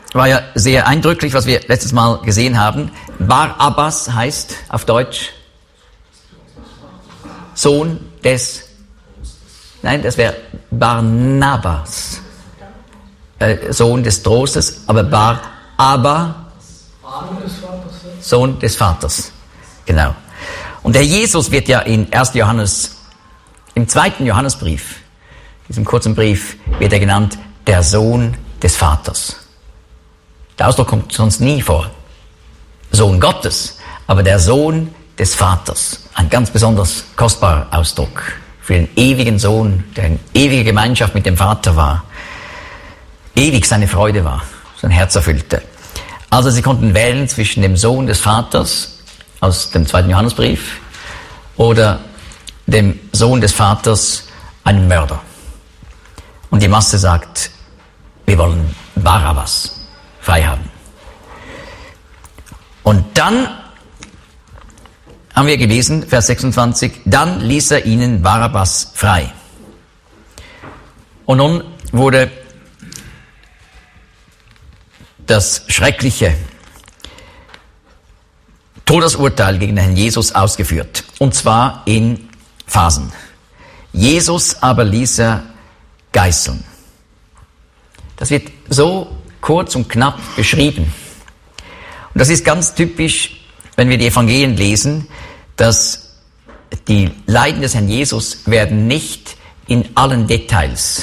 war ja sehr eindrücklich, was wir letztes Mal gesehen haben. Barabbas heißt auf Deutsch Sohn des, nein, das wäre Barnabas, Sohn des Trostes, aber Sohn des Vaters. Genau. Und der Jesus wird ja in 1. Johannes, im 2. Johannesbrief, diesem kurzen Brief, wird er genannt, der Sohn des Vaters. Der Ausdruck kommt sonst nie vor. Sohn Gottes, aber der Sohn des Vaters. Ein ganz besonders kostbarer Ausdruck für den ewigen Sohn, der in ewiger Gemeinschaft mit dem Vater war. Ewig seine Freude war, sein Herz erfüllte. Also sie konnten wählen zwischen dem Sohn des Vaters aus dem 2. Johannesbrief oder dem Sohn des Vaters, einem Mörder. Und die Masse sagt, wir wollen Barabbas frei haben. Und dann haben wir gelesen, Vers 26, dann ließ er ihnen Barabbas frei. Und nun wurde das schreckliche Todesurteil gegen den Herrn Jesus ausgeführt. Und zwar in Phasen. Jesus aber ließ er geißeln. Das wird so kurz und knapp beschrieben. Und das ist ganz typisch, wenn wir die Evangelien lesen, dass die Leiden des Herrn Jesus werden nicht in allen Details,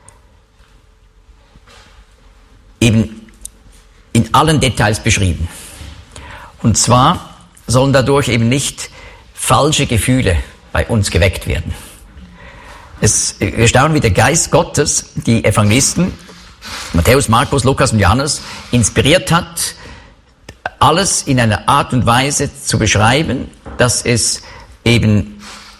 eben in allen Details beschrieben. Und zwar sollen dadurch eben nicht falsche Gefühle bei uns geweckt werden. Wir staunen, wie der Geist Gottes die Evangelisten, Matthäus, Markus, Lukas und Johannes, inspiriert hat, alles in einer Art und Weise zu beschreiben, dass es eben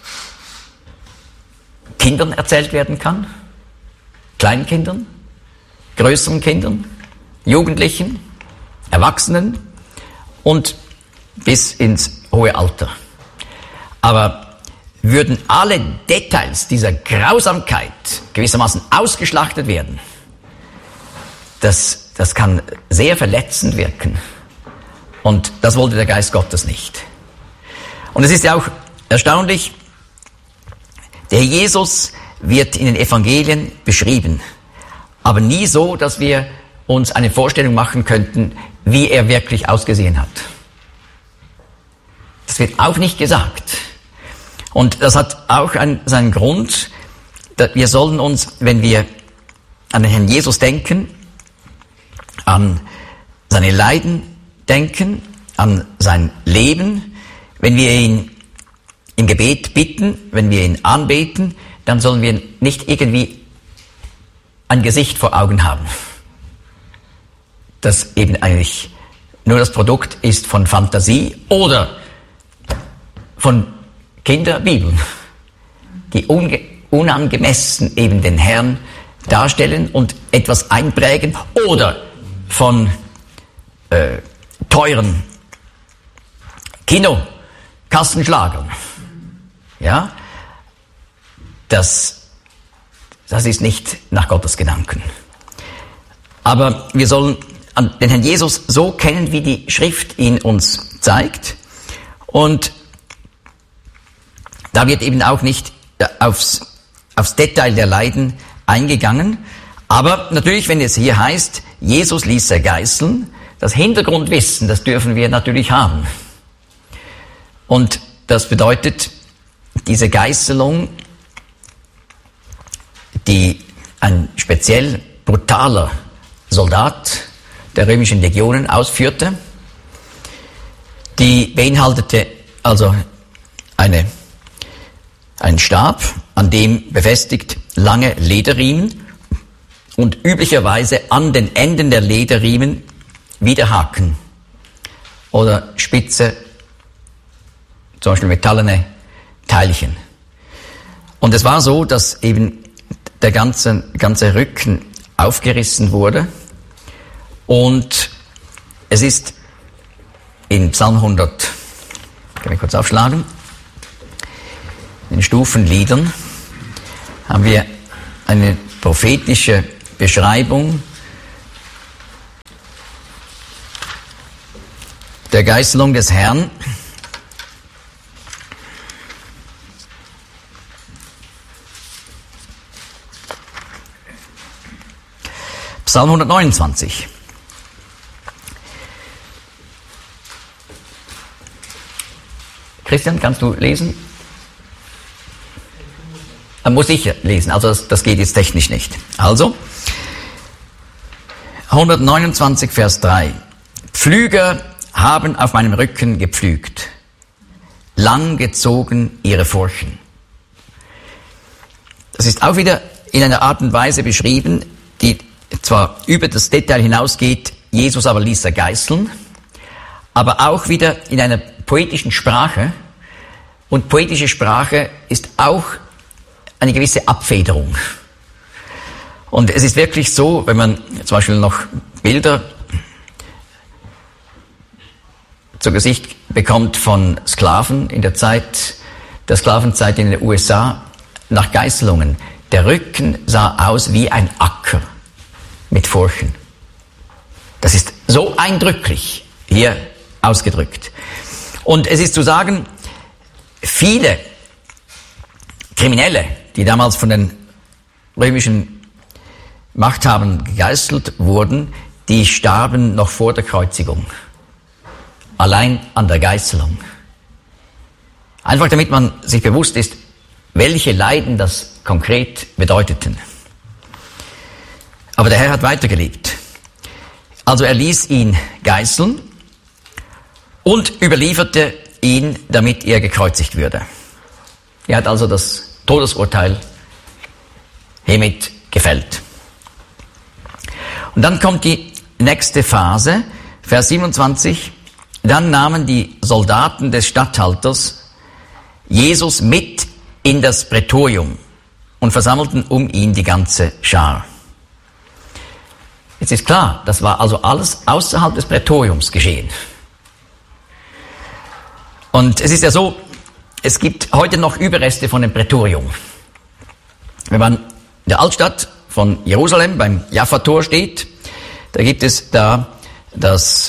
Kindern erzählt werden kann, Kleinkindern, größeren Kindern, Jugendlichen, Erwachsenen und bis ins hohe Alter. Aber würden alle Details dieser Grausamkeit gewissermaßen ausgeschlachtet werden, das kann sehr verletzend wirken. Und das wollte der Geist Gottes nicht. Und es ist ja auch erstaunlich, der Jesus wird in den Evangelien beschrieben, aber nie so, dass wir uns eine Vorstellung machen könnten, wie er wirklich ausgesehen hat. Das wird auch nicht gesagt. Und das hat auch seinen Grund. Wir sollen uns, wenn wir an den Herrn Jesus denken, an seine Leiden denken, an sein Leben, wenn wir ihn im Gebet bitten, wenn wir ihn anbeten, dann sollen wir nicht irgendwie ein Gesicht vor Augen haben, das eben eigentlich nur das Produkt ist von Fantasie oder von Kinderbibeln, die unangemessen eben den Herrn darstellen und etwas einprägen, oder von teuren Kinokassenschlagern. Ja, das ist nicht nach Gottes Gedanken. Aber wir sollen den Herrn Jesus so kennen, wie die Schrift ihn uns zeigt. Und da wird eben auch nicht aufs Detail der Leiden eingegangen. Aber natürlich, wenn es hier heißt, Jesus ließ er geißeln, das Hintergrundwissen, das dürfen wir natürlich haben. Und das bedeutet, diese Geißelung, die ein speziell brutaler Soldat der römischen Legionen ausführte, die beinhaltete also einen Stab, an dem befestigt lange Lederriemen und üblicherweise an den Enden der Lederriemen Widerhaken oder spitze, zum Beispiel metallene Teilchen. Und es war so, dass eben der ganze Rücken aufgerissen wurde. Und es ist in Psalm 100, kann ich kurz aufschlagen, in den Stufenliedern haben wir eine prophetische Beschreibung der Geißelung des Herrn. Psalm 129. Christian, kannst du lesen? Muss ich lesen, also das geht jetzt technisch nicht. Also, 129 Vers 3. Pflüger haben auf meinem Rücken gepflügt, lang gezogen ihre Furchen. Das ist auch wieder in einer Art und Weise beschrieben, die zwar über das Detail hinausgeht, Jesus aber ließ er geißeln, aber auch wieder in einer poetischen Sprache. Und poetische Sprache ist auch eine gewisse Abfederung. Und es ist wirklich so, wenn man zum Beispiel noch Bilder zu Gesicht bekommt von Sklaven in der Sklavenzeit in den USA, nach Geißelungen. Der Rücken sah aus wie ein Acker mit Furchen. Das ist so eindrücklich hier ausgedrückt. Und es ist zu sagen, viele Kriminelle, die damals von den römischen Machthabern gegeißelt wurden, die starben noch vor der Kreuzigung. Allein an der Geißelung. Einfach damit man sich bewusst ist, welche Leiden das konkret bedeuteten. Aber der Herr hat weitergelebt. Also er ließ ihn geißeln und überlieferte ihn, damit er gekreuzigt würde. Er hat also das Todesurteil hiermit gefällt. Und dann kommt die nächste Phase, Vers 27. Dann nahmen die Soldaten des Statthalters Jesus mit in das Prätorium und versammelten um ihn die ganze Schar. Jetzt ist klar, das war also alles außerhalb des Prätoriums geschehen. Und es ist ja so, es gibt heute noch Überreste von dem Prätorium. Wenn man in der Altstadt von Jerusalem beim Jaffa-Tor steht, da gibt es da das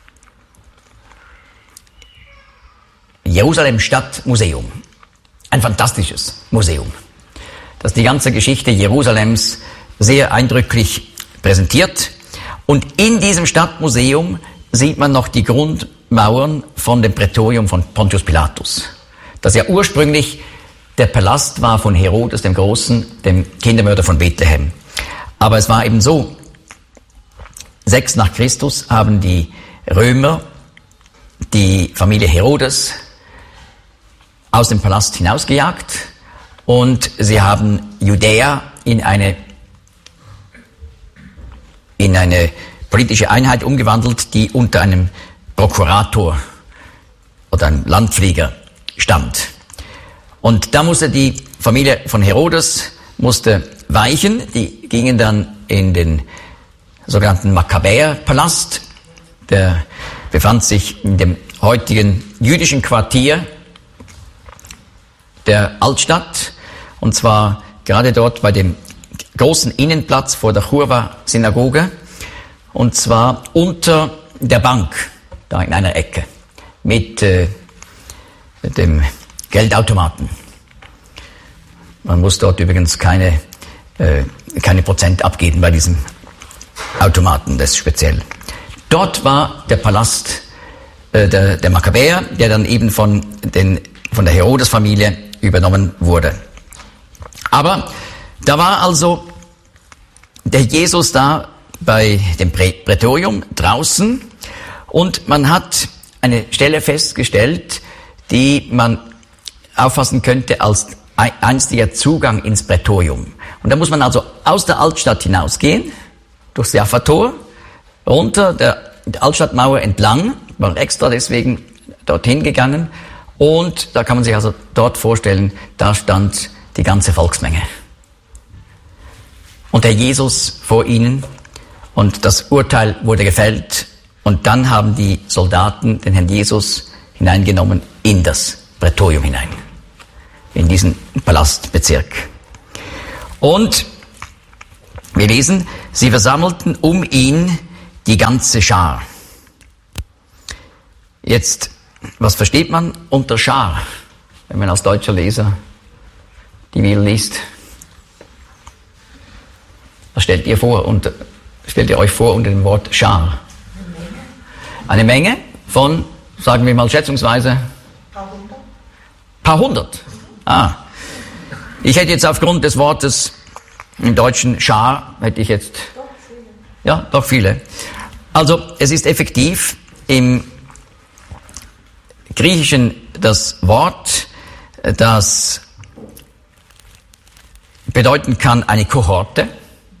Jerusalem-Stadtmuseum. Ein fantastisches Museum, das die ganze Geschichte Jerusalems sehr eindrücklich präsentiert. Und in diesem Stadtmuseum sieht man noch die Grundmauern von dem Prätorium von Pontius Pilatus, das ja ursprünglich der Palast war von Herodes dem Großen, dem Kindermörder von Bethlehem. Aber es war eben so, 6 nach Christus haben die Römer die Familie Herodes aus dem Palast hinausgejagt und sie haben Judäa in eine politische Einheit umgewandelt, die unter einem Prokurator oder einem Landflieger stand. Und da musste die Familie von Herodes weichen, die gingen dann in den sogenannten Makkabäerpalast, der befand sich in dem heutigen jüdischen Quartier der Altstadt, und zwar gerade dort bei dem großen Innenplatz vor der Churwa-Synagoge, und zwar unter der Bank, da in einer Ecke, mit dem Geldautomaten. Man muss dort übrigens keine Prozent abgeben bei diesem Automaten, das ist speziell. Dort war der Palast der Makkabäer, der dann eben von der Herodes-Familie übernommen wurde. Aber da war also der Jesus da bei dem Prätorium draußen und man hat eine Stelle festgestellt, die man auffassen könnte als einstiger Zugang ins Prätorium. Und da muss man also aus der Altstadt hinausgehen, durchs Jaffa-Tor, runter der Altstadtmauer entlang, war extra deswegen dorthin gegangen. Und da kann man sich also dort vorstellen, da stand die ganze Volksmenge. Und der Jesus vor ihnen, und das Urteil wurde gefällt, und dann haben die Soldaten den Herrn Jesus hineingenommen in das Prätorium hinein, in diesen Palastbezirk. Und wir lesen, sie versammelten um ihn die ganze Schar. Jetzt, was versteht man unter Schar, wenn man als deutscher Leser die Bibel liest? Was stellt ihr euch vor unter dem Wort Schar? Eine Menge von, sagen wir mal schätzungsweise, paar hundert. Ich hätte jetzt aufgrund des Wortes im Deutschen Schar, hätte ich jetzt, ja, doch viele. Also es ist effektiv im Griechischen das Wort, das bedeuten kann eine Kohorte.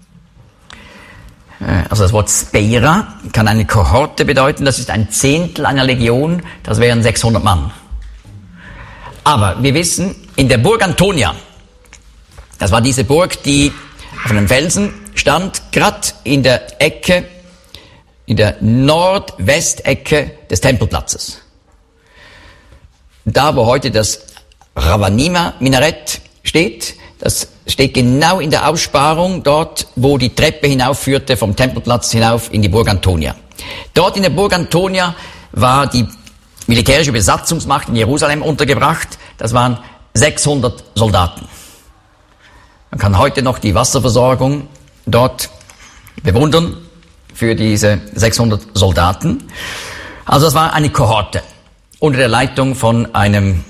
Also das Wort Speira kann eine Kohorte bedeuten, das ist ein Zehntel einer Legion, das wären 600 Mann. Aber wir wissen, in der Burg Antonia, das war diese Burg, die auf einem Felsen stand, gerade in der Ecke, in der Nordwestecke des Tempelplatzes. Da, wo heute das Ravanima-Minarett steht, das steht genau in der Aussparung, dort, wo die Treppe hinaufführte vom Tempelplatz hinauf in die Burg Antonia. Dort in der Burg Antonia war die militärische Besatzungsmacht in Jerusalem untergebracht. Das waren 600 Soldaten. Man kann heute noch die Wasserversorgung dort bewundern für diese 600 Soldaten. Also das war eine Kohorte unter der Leitung von einem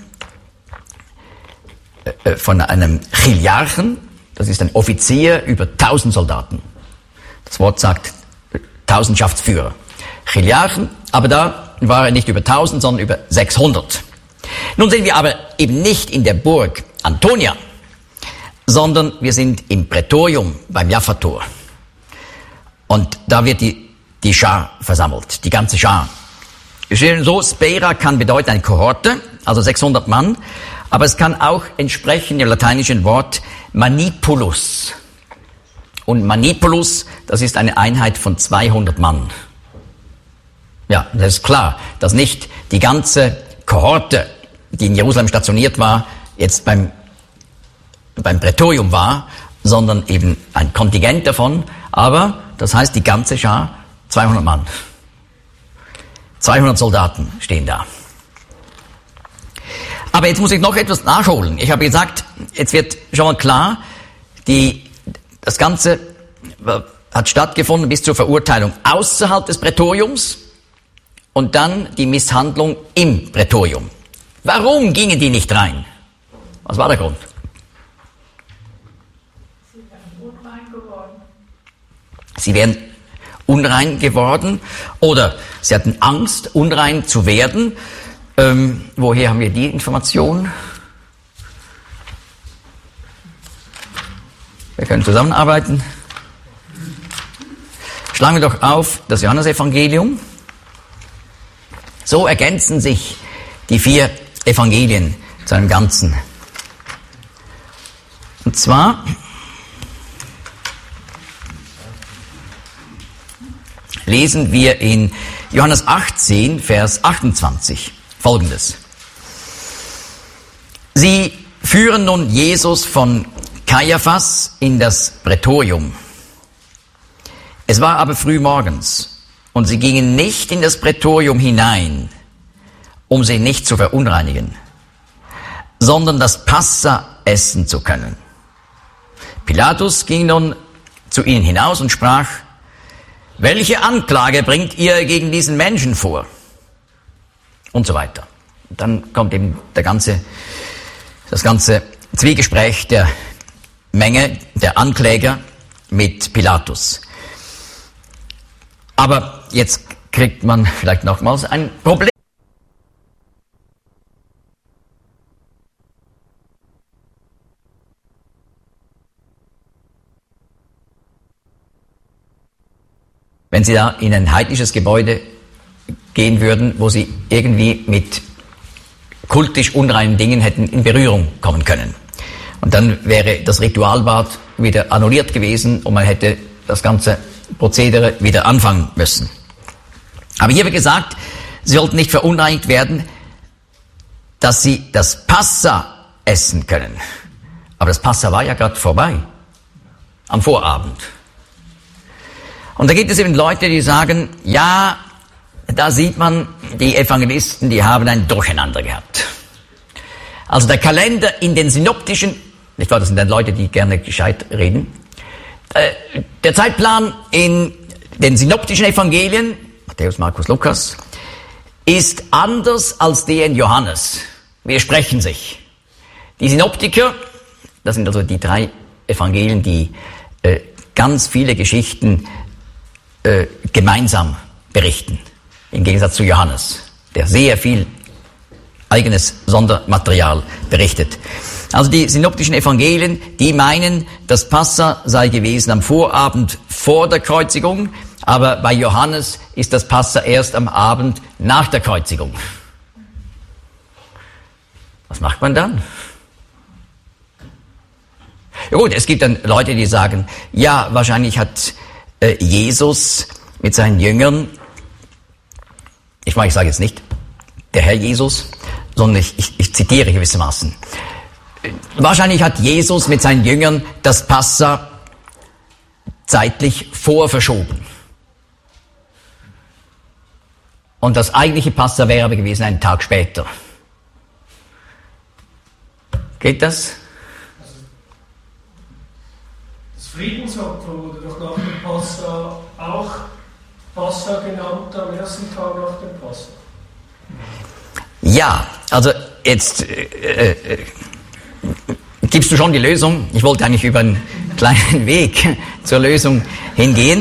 Chiliarchen, das ist ein Offizier über 1000 Soldaten. Das Wort sagt Tausendschaftsführer. Chiliarchen, aber da war er nicht über 1000, sondern über 600. Nun sind wir aber eben nicht in der Burg Antonia, sondern wir sind im Prätorium beim Jaffa-Tor. Und da wird die Schar versammelt, die ganze Schar. So, Speira kann bedeuten eine Kohorte, also 600 Mann, aber es kann auch entsprechen dem lateinischen Wort Manipulus. Und Manipulus, das ist eine Einheit von 200 Mann. Ja, das ist klar, dass nicht die ganze Kohorte, die in Jerusalem stationiert war, jetzt beim Prätorium war, sondern eben ein Kontingent davon, aber das heißt die ganze Schar, 200 Mann. 200 Soldaten stehen da. Aber jetzt muss ich noch etwas nachholen. Ich habe gesagt, jetzt wird schon mal klar, das Ganze hat stattgefunden bis zur Verurteilung außerhalb des Prätoriums und dann die Misshandlung im Prätorium. Warum gingen die nicht rein? Was war der Grund? Sie wären unrein geworden oder sie hatten Angst, unrein zu werden. Woher haben wir die Information? Wir können zusammenarbeiten. Schlagen wir doch auf das Johannesevangelium. So ergänzen sich die 4 Evangelien zu einem Ganzen. Und zwar lesen wir in Johannes 18, Vers 28 Folgendes. Sie führen nun Jesus von Kaiaphas in das Prätorium. Es war aber früh morgens und sie gingen nicht in das Prätorium hinein, um sie nicht zu verunreinigen, sondern das Passa essen zu können. Pilatus ging nun zu ihnen hinaus und sprach: Welche Anklage bringt ihr gegen diesen Menschen vor? Und so weiter. Dann kommt eben das ganze Zwiegespräch der Menge, der Ankläger mit Pilatus. Aber jetzt kriegt man vielleicht nochmals ein Problem. Wenn Sie da in ein heidnisches Gebäude gehen würden, wo Sie irgendwie mit kultisch unreinen Dingen hätten in Berührung kommen können. Und dann wäre das Ritualbad wieder annulliert gewesen und man hätte das ganze Prozedere wieder anfangen müssen. Aber hier wird gesagt, sie sollten nicht verunreinigt werden, dass sie das Passa essen können. Aber das Passa war ja gerade vorbei, am Vorabend. Und da gibt es eben Leute, die sagen, ja, da sieht man, die Evangelisten, die haben ein Durcheinander gehabt. Also der Kalender in den synoptischen, nicht wahr, das sind dann Leute, die gerne gescheit reden, der Zeitplan in den synoptischen Evangelien, Matthäus, Markus, Lukas, ist anders als der in Johannes. Widersprechen sich. Die Synoptiker, das sind also die 3 Evangelien, die ganz viele Geschichten gemeinsam berichten. Im Gegensatz zu Johannes, der sehr viel eigenes Sondermaterial berichtet. Also die synoptischen Evangelien, die meinen, das Passa sei gewesen am Vorabend vor der Kreuzigung, aber bei Johannes ist das Passa erst am Abend nach der Kreuzigung. Was macht man dann? Ja gut, es gibt dann Leute, die sagen, ja, wahrscheinlich hat Jesus mit seinen Jüngern, ich sage jetzt nicht der Herr Jesus, sondern ich zitiere gewissermaßen. Wahrscheinlich hat Jesus mit seinen Jüngern das Passa zeitlich vorverschoben. Und das eigentliche Passa wäre aber gewesen einen Tag später. Geht das? Das Friedensopfer wurde doch nach dem Passa auch Passa genannt, am ersten Tag nach dem Passa. Ja, also jetzt gibst du schon die Lösung. Ich wollte eigentlich über einen kleinen Weg zur Lösung hingehen.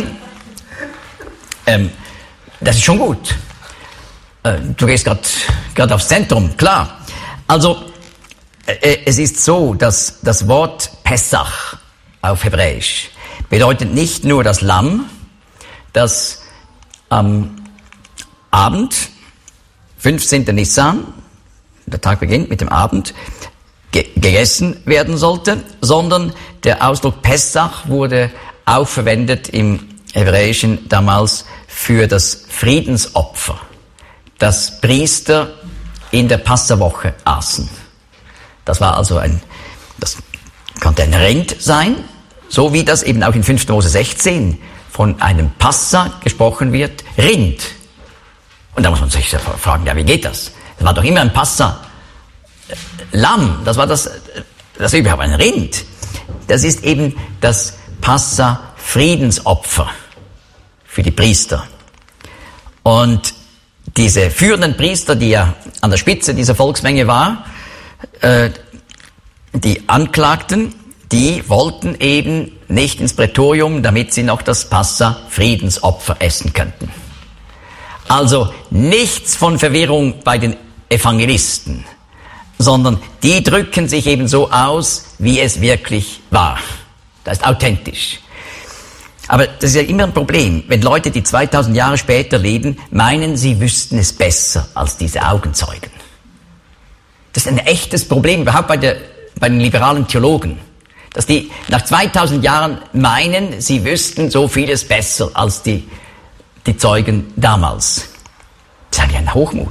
Das ist schon gut. Du gehst gerade aufs Zentrum, klar. Also es ist so, dass das Wort Pessach auf Hebräisch bedeutet nicht nur das Lamm, das am Abend, 15. Nissan, der Tag beginnt mit dem Abend, gegessen werden sollte, sondern der Ausdruck Pessach wurde auch verwendet im Hebräischen damals für das Friedensopfer, das Priester in der Passawoche aßen. Das war also das konnte ein Rind sein, so wie das eben auch in 5. Mose 16 von einem Passa gesprochen wird, Rind. Und da muss man sich fragen, ja, wie geht das? Das war doch immer ein Passa. Lamm, das war das überhaupt ein Rind. Das ist eben das Passa-Friedensopfer für die Priester. Und diese führenden Priester, die ja an der Spitze dieser Volksmenge war, die Anklagten, die wollten eben nicht ins Prätorium, damit sie noch das Passa-Friedensopfer essen könnten. Also nichts von Verwirrung bei den Evangelisten, sondern die drücken sich eben so aus, wie es wirklich war. Das ist authentisch. Aber das ist ja immer ein Problem, wenn Leute, die 2000 Jahre später leben, meinen, sie wüssten es besser als diese Augenzeugen. Das ist ein echtes Problem, überhaupt bei den liberalen Theologen, dass die nach 2000 Jahren meinen, sie wüssten so vieles besser als die Zeugen damals. Das ist eigentlich ein Hochmut.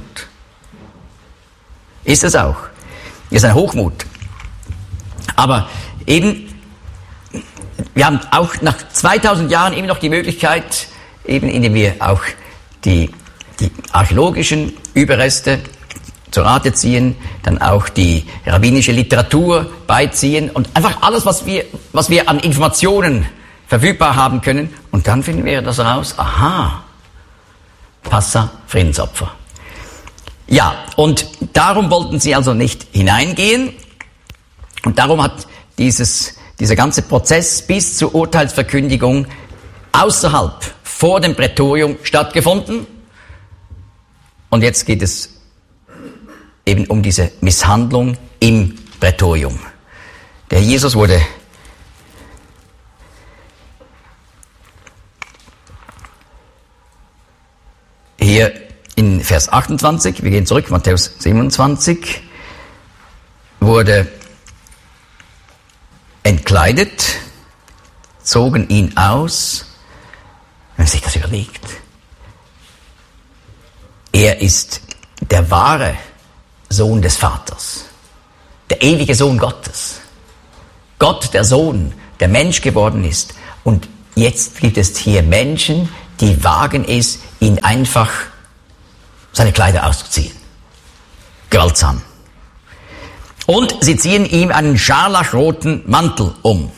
Ist es auch. Ist ein Hochmut. Aber eben, wir haben auch nach 2000 Jahren immer noch die Möglichkeit, eben indem wir auch die archäologischen Überreste zur Rate ziehen, dann auch die rabbinische Literatur beiziehen und einfach alles, was wir an Informationen verfügbar haben können. Und dann finden wir das raus, aha, Passa, Friedensopfer. Ja, und darum wollten sie also nicht hineingehen. Und darum hat dieser ganze Prozess bis zur Urteilsverkündigung außerhalb, vor dem Prätorium stattgefunden. Und jetzt geht es eben um diese Misshandlung im Prätorium. Der Jesus wurde hier in Vers 28, wir gehen zurück, Matthäus 27, wurde entkleidet, zogen ihn aus. Wenn man sich das überlegt, er ist der wahre Sohn des Vaters, der ewige Sohn Gottes. Gott, der Sohn, der Mensch geworden ist. Und jetzt gibt es hier Menschen, die wagen es, ihn einfach seine Kleider auszuziehen. Gewaltsam. Und sie ziehen ihm einen scharlachroten Mantel um.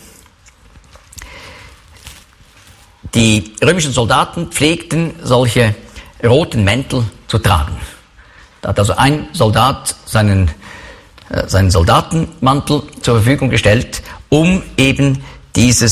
Die römischen Soldaten pflegten solche roten Mäntel zu tragen. Da hat also ein Soldat seinen Soldatenmantel zur Verfügung gestellt, um eben diese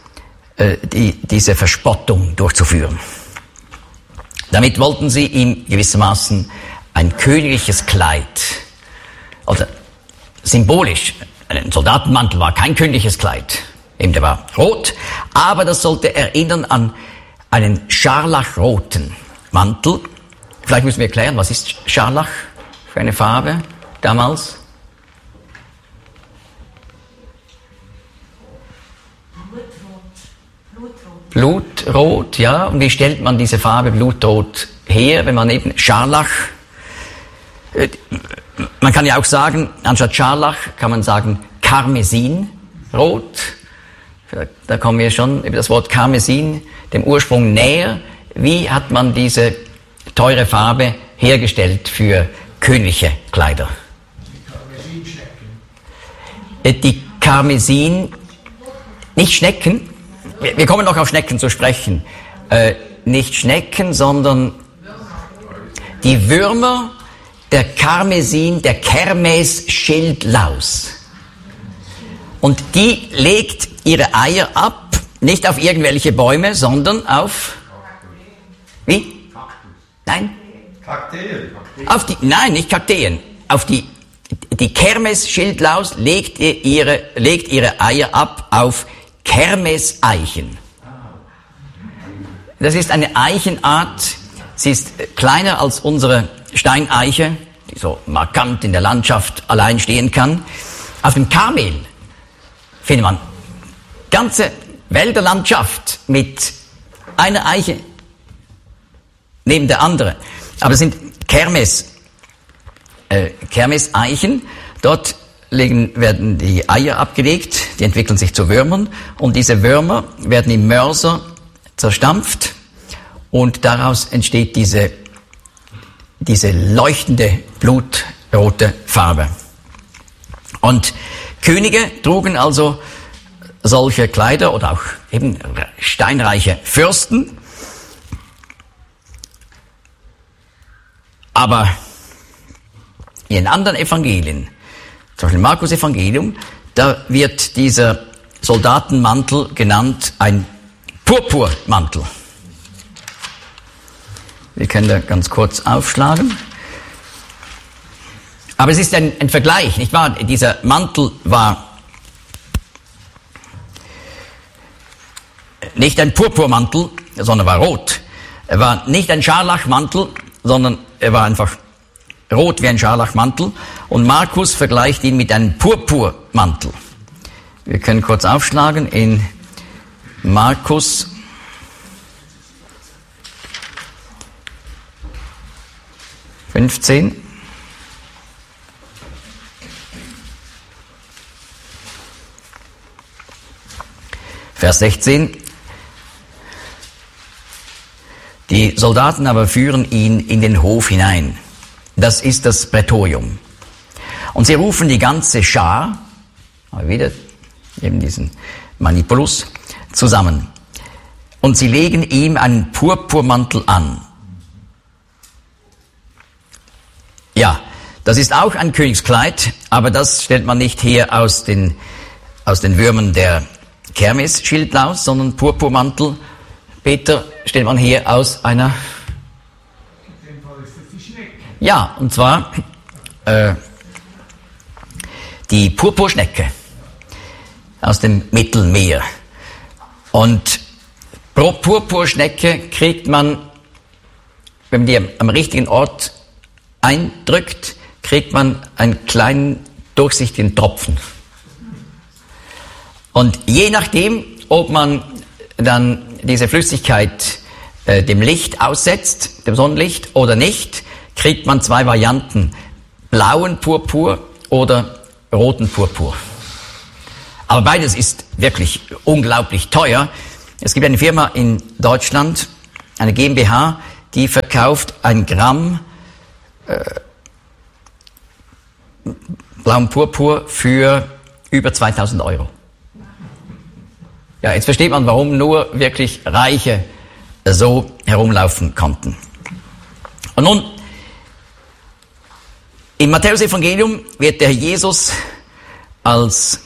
Verspottung durchzuführen. Damit wollten sie ihm gewissermaßen ein königliches Kleid, also symbolisch, ein Soldatenmantel war kein königliches Kleid, eben der war rot, aber das sollte erinnern an einen scharlachroten Mantel. Vielleicht müssen wir erklären, was ist Scharlach für eine Farbe damals? Blutrot, ja. Und wie stellt man diese Farbe Blutrot her, wenn man eben Scharlach, man kann ja auch sagen, anstatt Scharlach kann man sagen Karmesinrot. Da kommen wir schon über das Wort Karmesin dem Ursprung näher. Wie hat man diese teure Farbe hergestellt für königliche Kleider? Die Karmesin, nicht Schnecken, wir kommen noch auf Schnecken zu sprechen, nicht Schnecken, sondern die Würmer der Karmesin, der Kermes-Schildlaus. Und die legt ihre Eier ab, nicht auf irgendwelche Bäume, sondern auf... Wie? Nein? Kakteen. Nein, nicht Kakteen. Auf die Kermes-Schildlaus legt ihre Eier ab auf Kermeseichen. Das ist eine Eichenart, sie ist kleiner als unsere Steineiche, die so markant in der Landschaft allein stehen kann. Auf dem Karmel findet man ganze Wälderlandschaft mit einer Eiche neben der anderen. Aber es sind Kermeseichen. Dort werden die Eier abgelegt, die entwickeln sich zu Würmern und diese Würmer werden im Mörser zerstampft und daraus entsteht diese leuchtende blutrote Farbe. Und Könige trugen also solche Kleider oder auch eben steinreiche Fürsten. Aber in den anderen Evangelien, zum Beispiel im Markus-Evangelium, da wird dieser Soldatenmantel genannt ein Purpurmantel. Wir können da ganz kurz aufschlagen. Aber es ist ein Vergleich, nicht wahr? Dieser Mantel war nicht ein Purpurmantel, sondern war rot. Er war nicht ein Scharlachmantel, sondern er war einfach rot wie ein Scharlachmantel. Und Markus vergleicht ihn mit einem Purpurmantel. Wir können kurz aufschlagen in Markus 15. Vers 16. Die Soldaten aber führen ihn in den Hof hinein. Das ist das Prätorium. Und sie rufen die ganze Schar, aber wieder eben diesen Manipulus, zusammen. Und sie legen ihm einen Purpurmantel an. Ja, das ist auch ein Königskleid, aber das stellt man nicht her aus den Würmern der Kermes-Schildlaus, sondern Purpurmantel, Peter, stellt man her aus einer... In dem Fall ist das die Schnecke. Ja, und zwar die Purpurschnecke aus dem Mittelmeer. Und pro Purpurschnecke kriegt man, wenn man die am richtigen Ort eindrückt, kriegt man einen kleinen durchsichtigen Tropfen. Und je nachdem, ob man dann diese Flüssigkeit dem Licht aussetzt, dem Sonnenlicht oder nicht, kriegt man zwei Varianten, blauen Purpur oder roten Purpur. Aber beides ist wirklich unglaublich teuer. Es gibt eine Firma in Deutschland, eine GmbH, die verkauft 1 Gramm blauen Purpur für über 2000 Euro. Ja, jetzt versteht man, warum nur wirklich Reiche so herumlaufen konnten. Und nun, im Matthäus-Evangelium wird der Herr Jesus als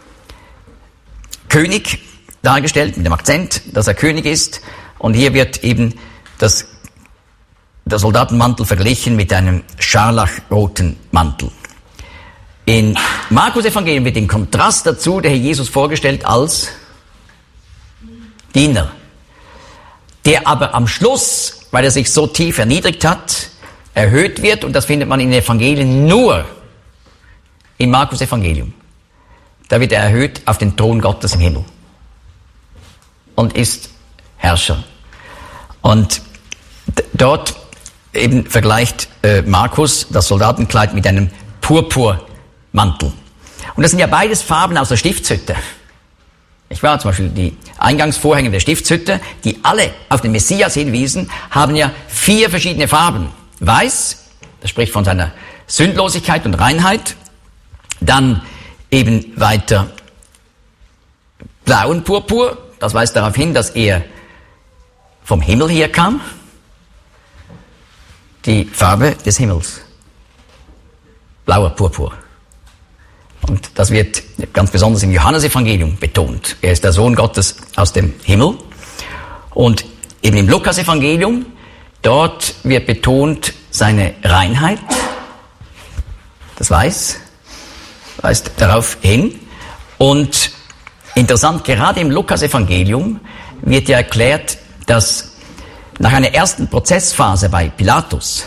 König dargestellt, mit dem Akzent, dass er König ist. Und hier wird eben der Soldatenmantel verglichen mit einem scharlachroten Mantel. In Markus-Evangelium wird im Kontrast dazu der Herr Jesus vorgestellt als Diener, der aber am Schluss, weil er sich so tief erniedrigt hat, erhöht wird, und das findet man in den Evangelien nur im Markus-Evangelium. Da wird er erhöht auf den Thron Gottes im Himmel und ist Herrscher. Und dort eben vergleicht Markus das Soldatenkleid mit einem Purpurmantel. Und das sind ja beides Farben aus der Stiftshütte. Ich war zum Beispiel die Eingangsvorhänge der Stiftshütte, die alle auf den Messias hinwiesen, haben ja 4 verschiedene Farben. Weiß, das spricht von seiner Sündlosigkeit und Reinheit. Dann eben weiter blauen Purpur, das weist darauf hin, dass er vom Himmel her kam. Die Farbe des Himmels. Blauer Purpur. Und das wird ganz besonders im Johannesevangelium betont. Er ist der Sohn Gottes aus dem Himmel. Und eben im Lukasevangelium, dort wird betont seine Reinheit. Das weist darauf hin. Und interessant, gerade im Lukasevangelium wird ja erklärt, dass nach einer ersten Prozessphase bei Pilatus,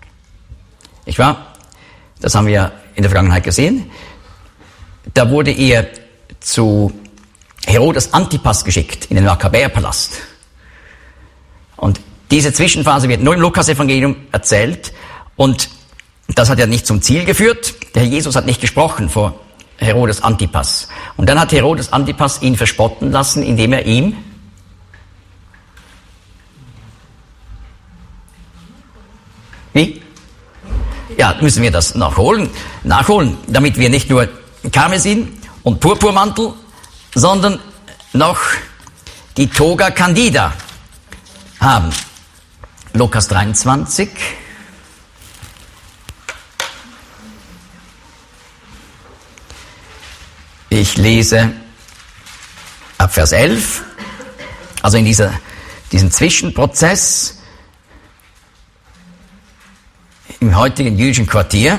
das haben wir in der Vergangenheit gesehen, da wurde er zu Herodes Antipas geschickt in den Makkabäerpalast. Und diese Zwischenphase wird nur im Lukasevangelium erzählt, und das hat ja nicht zum Ziel geführt. Der Herr Jesus hat nicht gesprochen vor Herodes Antipas. Und dann hat Herodes Antipas ihn verspotten lassen, indem er ihm Ja, müssen wir das nachholen, damit wir nicht nur Karmesin und Purpurmantel, sondern noch die Toga Candida haben. Lukas 23. Ich lese ab Vers 11, also in diesen Zwischenprozess im heutigen jüdischen Quartier,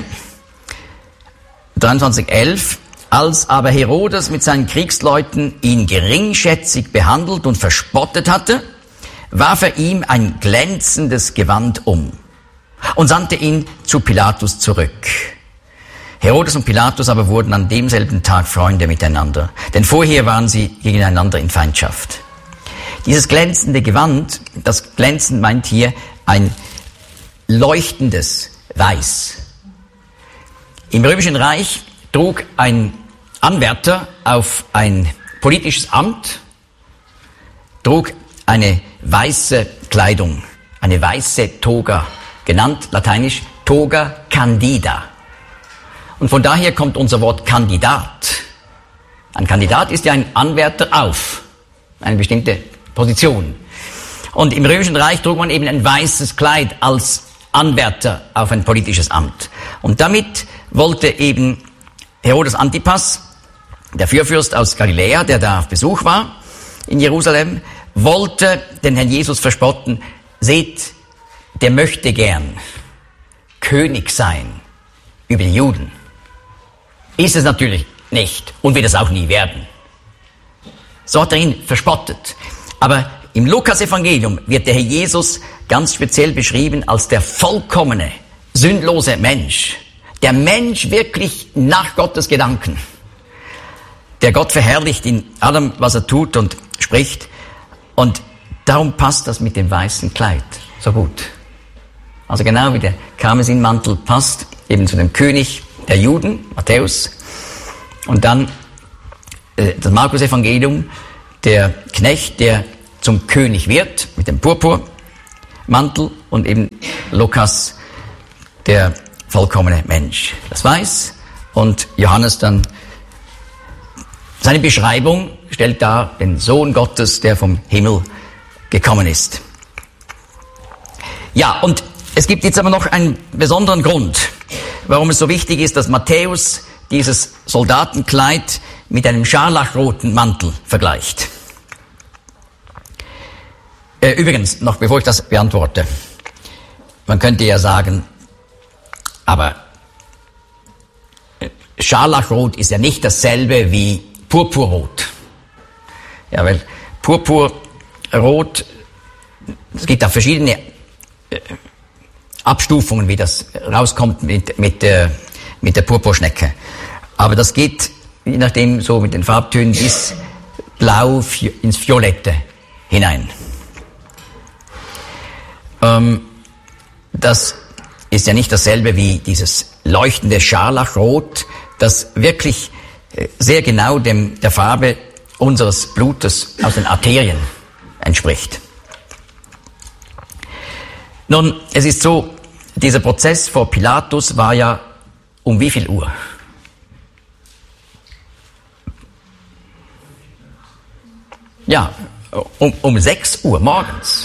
23,11, als aber Herodes mit seinen Kriegsleuten ihn geringschätzig behandelt und verspottet hatte, warf er ihm ein glänzendes Gewand um und sandte ihn zu Pilatus zurück. Herodes und Pilatus aber wurden an demselben Tag Freunde miteinander, denn vorher waren sie gegeneinander in Feindschaft. Dieses glänzende Gewand, das Glänzen meint hier ein leuchtendes Weiß. Im Römischen Reich trug ein Anwärter auf ein politisches Amt, trug eine weiße Kleidung, eine weiße Toga, genannt lateinisch Toga Candida. Und von daher kommt unser Wort Kandidat. Ein Kandidat ist ja ein Anwärter auf eine bestimmte Position. Und im Römischen Reich trug man eben ein weißes Kleid als Anwärter auf ein politisches Amt. Und damit wollte eben Herodes Antipas, der Fürfürst aus Galiläa, der da auf Besuch war in Jerusalem, wollte den Herrn Jesus verspotten. Seht, der möchte gern König sein über die Juden. Ist es natürlich nicht und wird es auch nie werden. So hat er ihn verspottet. Aber im Lukas-Evangelium wird der Herr Jesus ganz speziell beschrieben als der vollkommene, sündlose Mensch. Der Mensch wirklich nach Gottes Gedanken. Der Gott verherrlicht in allem, was er tut und spricht. Und darum passt das mit dem weißen Kleid so gut. Also genau wie der Karmesinmantel passt eben zu dem König der Juden, Matthäus. Und dann das Markus-Evangelium, der Knecht, der zum König wird, mit dem Purpurmantel, und eben Lukas, der vollkommene Mensch. Das weiß. Und Johannes dann, seine Beschreibung stellt dar den Sohn Gottes, der vom Himmel gekommen ist. Ja, und es gibt jetzt aber noch einen besonderen Grund, warum es so wichtig ist, dass Matthäus dieses Soldatenkleid mit einem scharlachroten Mantel vergleicht. Übrigens, noch bevor ich das beantworte, man könnte ja sagen, aber Scharlachrot ist ja nicht dasselbe wie Purpurrot. Ja, weil Purpurrot, es gibt da verschiedene Abstufungen, wie das rauskommt mit der Purpurschnecke. Aber das geht, je nachdem, so mit den Farbtönen bis Blau ins Violette hinein. Das ist ja nicht dasselbe wie dieses leuchtende Scharlachrot, das wirklich sehr genau der Farbe unseres Blutes aus den Arterien entspricht. Nun, es ist so, dieser Prozess vor Pilatus war ja um wie viel Uhr? Ja, um 6 Uhr morgens.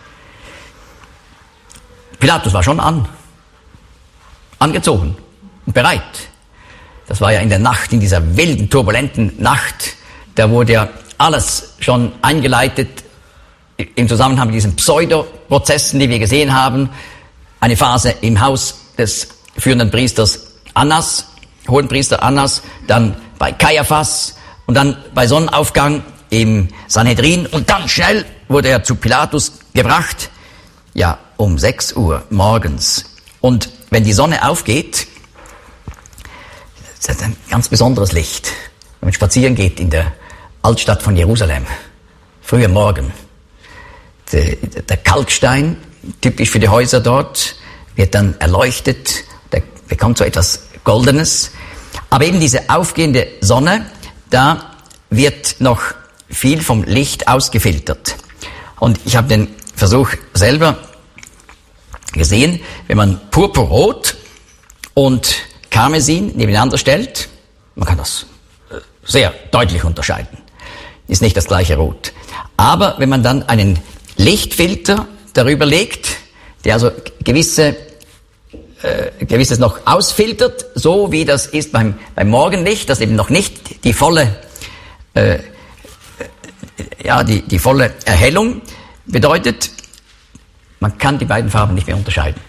Pilatus war schon angezogen und bereit. Das war ja in der Nacht, in dieser wilden, turbulenten Nacht, da wurde ja alles schon eingeleitet im Zusammenhang mit diesen Pseudoprozessen, die wir gesehen haben. Eine Phase im Haus des führenden Priesters Annas, Hohenpriester Annas, dann bei Kaiaphas und dann bei Sonnenaufgang im Sanhedrin und dann schnell wurde er zu Pilatus gebracht, ja, um 6 Uhr morgens. Und wenn die Sonne aufgeht, das ist ein ganz besonderes Licht, wenn man spazieren geht in der Altstadt von Jerusalem, früh am Morgen. Der Kalkstein, typisch für die Häuser dort, wird dann erleuchtet, der bekommt so etwas Goldenes. Aber eben diese aufgehende Sonne, da wird noch viel vom Licht ausgefiltert. Und ich habe den Versuch selber gesehen, wenn man Purpurrot und Karmesin nebeneinander stellt, man kann das sehr deutlich unterscheiden, ist nicht das gleiche Rot. Aber wenn man dann einen Lichtfilter darüber legt, der also Gewisses noch ausfiltert, so wie das ist beim Morgenlicht, das eben noch nicht die volle die volle Erhellung bedeutet, man kann die beiden Farben nicht mehr unterscheiden.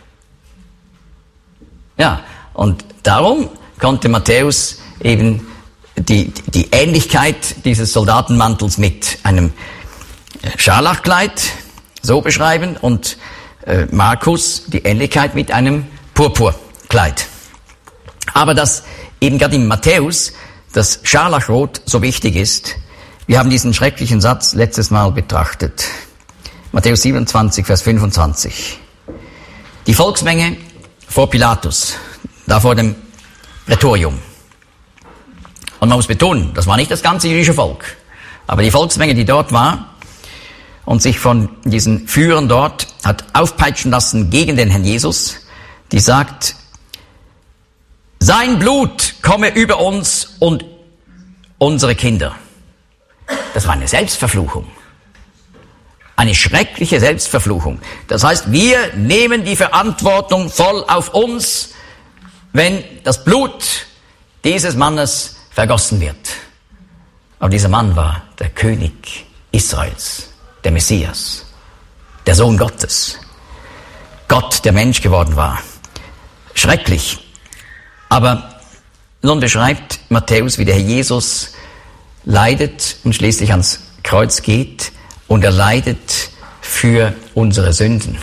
Ja, und darum konnte Matthäus eben die Ähnlichkeit dieses Soldatenmantels mit einem Scharlachkleid so beschreiben und Markus die Ähnlichkeit mit einem Purpurkleid. Aber dass eben gerade in Matthäus das Scharlachrot so wichtig ist, wir haben diesen schrecklichen Satz letztes Mal betrachtet. Matthäus 27, Vers 25. Die Volksmenge vor Pilatus, da vor dem Prätorium. Und man muss betonen, das war nicht das ganze jüdische Volk, aber die Volksmenge, die dort war und sich von diesen Führern dort hat aufpeitschen lassen gegen den Herrn Jesus, die sagt, sein Blut komme über uns und unsere Kinder. Das war eine Selbstverfluchung. Eine schreckliche Selbstverfluchung. Das heißt, wir nehmen die Verantwortung voll auf uns, wenn das Blut dieses Mannes vergossen wird. Aber dieser Mann war der König Israels, der Messias, der Sohn Gottes. Gott, der Mensch geworden war. Schrecklich. Aber nun beschreibt Matthäus, wie der Herr Jesus leidet und schließlich ans Kreuz geht und er leidet für unsere Sünden.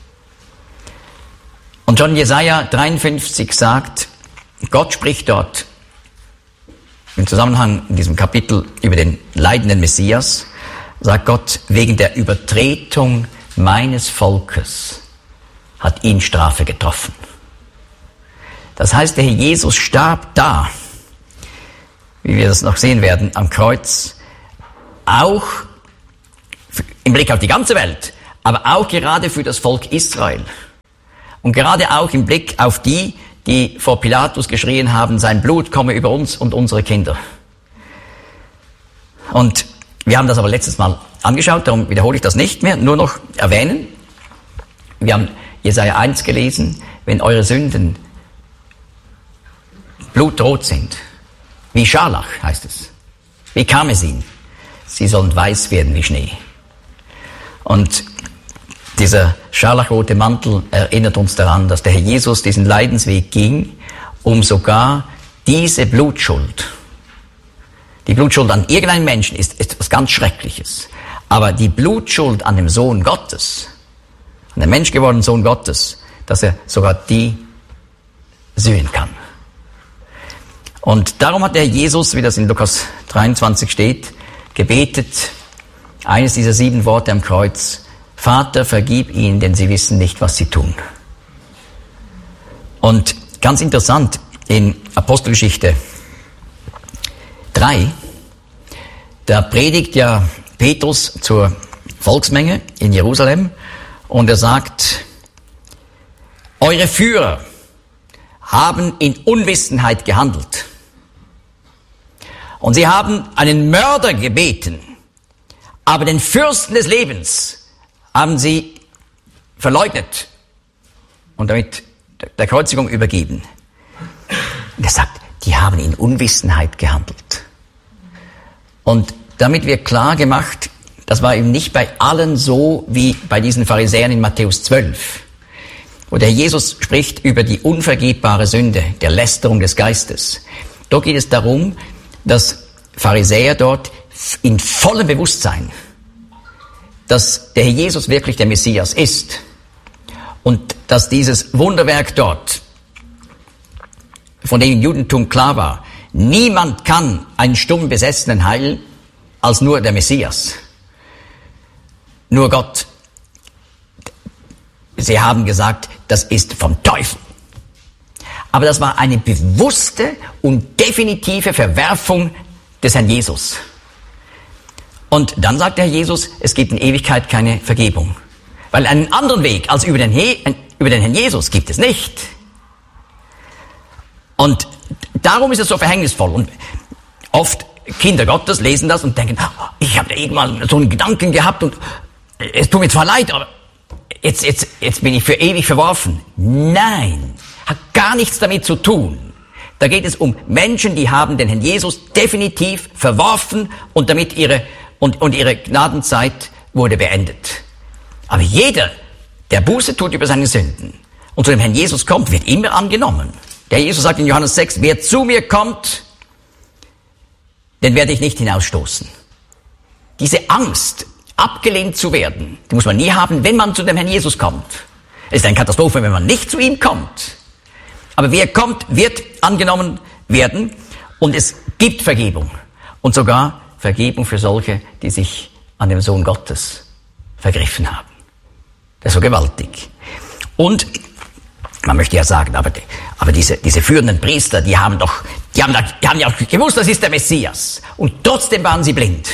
Und schon Jesaja 53 sagt, Gott spricht dort im Zusammenhang in diesem Kapitel über den leidenden Messias, sagt Gott, wegen der Übertretung meines Volkes hat ihn Strafe getroffen. Das heißt, der Herr Jesus starb da, wie wir das noch sehen werden, am Kreuz, auch im Blick auf die ganze Welt, aber auch gerade für das Volk Israel. Und gerade auch im Blick auf die, die vor Pilatus geschrien haben, sein Blut komme über uns und unsere Kinder. Und wir haben das aber letztes Mal angeschaut, darum wiederhole ich das nicht mehr, nur noch erwähnen. Wir haben Jesaja 1 gelesen, wenn eure Sünden blutrot sind, wie Scharlach heißt es, wie Karmesin, sie sollen weiß werden wie Schnee. Und dieser scharlachrote Mantel erinnert uns daran, dass der Herr Jesus diesen Leidensweg ging, um sogar diese Blutschuld, die Blutschuld an irgendeinem Menschen ist etwas ganz Schreckliches, aber die Blutschuld an dem Sohn Gottes, an dem menschgewordenen Sohn Gottes, dass er sogar die sühnen kann. Und darum hat der Herr Jesus, wie das in Lukas 23 steht, gebetet, eines dieser 7 Worte am Kreuz: Vater, vergib ihnen, denn sie wissen nicht, was sie tun. Und ganz interessant, in Apostelgeschichte 3, da predigt ja Petrus zur Volksmenge in Jerusalem und er sagt, eure Führer haben in Unwissenheit gehandelt. Und sie haben einen Mörder gebeten, aber den Fürsten des Lebens haben sie verleugnet und damit der Kreuzigung übergeben. Und er sagt, die haben in Unwissenheit gehandelt. Und damit wird klar gemacht, das war eben nicht bei allen so wie bei diesen Pharisäern in Matthäus 12, wo der Jesus spricht über die unvergebbare Sünde, der Lästerung des Geistes. Dort geht es darum, dass Pharisäer dort in vollem Bewusstsein, dass der Herr Jesus wirklich der Messias ist und dass dieses Wunderwerk dort, von dem im Judentum klar war, niemand kann einen stumm Besessenen heilen, als nur der Messias, nur Gott. Sie haben gesagt, das ist vom Teufel. Aber das war eine bewusste und definitive Verwerfung des Herrn Jesus. Und dann sagt der Herr Jesus, es gibt in Ewigkeit keine Vergebung. Weil einen anderen Weg als über den Herrn Jesus gibt es nicht. Und darum ist es so verhängnisvoll. Und oft Kinder Gottes lesen das und denken, ich habe irgendwann so einen Gedanken gehabt und es tut mir zwar leid, aber jetzt bin ich für ewig verworfen. Nein, hat gar nichts damit zu tun. Da geht es um Menschen, die haben den Herrn Jesus definitiv verworfen und damit ihre Gnadenzeit wurde beendet. Aber jeder, der Buße tut über seine Sünden und zu dem Herrn Jesus kommt, wird immer angenommen. Der Jesus sagt in Johannes 6, wer zu mir kommt, den werde ich nicht hinausstoßen. Diese Angst, abgelehnt zu werden, die muss man nie haben, wenn man zu dem Herrn Jesus kommt. Es ist eine Katastrophe, wenn man nicht zu ihm kommt. Aber wer kommt, wird angenommen werden und es gibt Vergebung. Und sogar Vergebung für solche, die sich an dem Sohn Gottes vergriffen haben. Das ist so gewaltig. Und man möchte ja sagen, aber diese führenden Priester, die haben ja auch gewusst, das ist der Messias. Und trotzdem waren sie blind.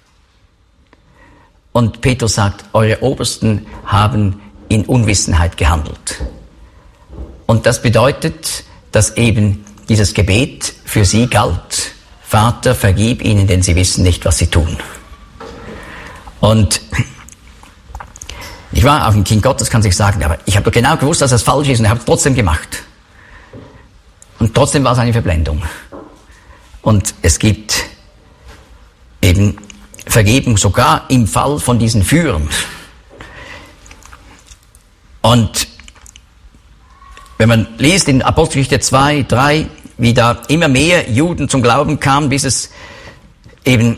Und Petrus sagt, eure Obersten haben in Unwissenheit gehandelt. Und das bedeutet, dass eben dieses Gebet für sie galt. Vater, vergib ihnen, denn sie wissen nicht, was sie tun. Und ich war auf dem Kind Gottes, kann sich sagen, aber ich habe doch genau gewusst, dass das falsch ist und ich habe es trotzdem gemacht. Und trotzdem war es eine Verblendung. Und es gibt eben Vergebung sogar im Fall von diesen Führern. Und wenn man liest in Apostelgeschichte 2, 3, wie da immer mehr Juden zum Glauben kamen, bis es eben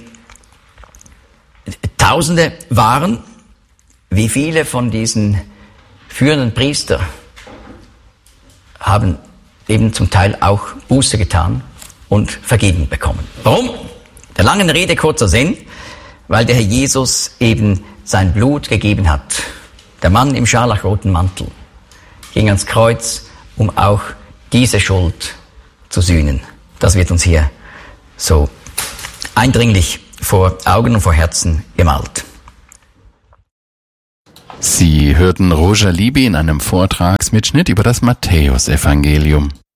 Tausende waren, wie viele von diesen führenden Priester haben eben zum Teil auch Buße getan und Vergebung bekommen. Warum? Der langen Rede kurzer Sinn, weil der Herr Jesus eben sein Blut gegeben hat. Der Mann im scharlachroten Mantel ging ans Kreuz, um auch diese Schuld zu sühnen. Das wird uns hier so eindringlich vor Augen und vor Herzen gemalt. Sie hörten Roger Libby in einem Vortragsmitschnitt über das Matthäusevangelium.